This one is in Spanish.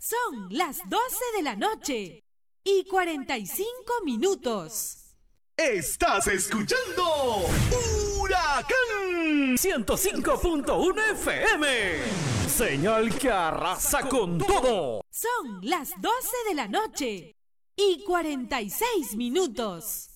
Son las 12 de la noche y 45 minutos. Estás escuchando Huracán 105.1 FM. Señal que arrasa con todo. Son las 12 de la noche y 46 minutos.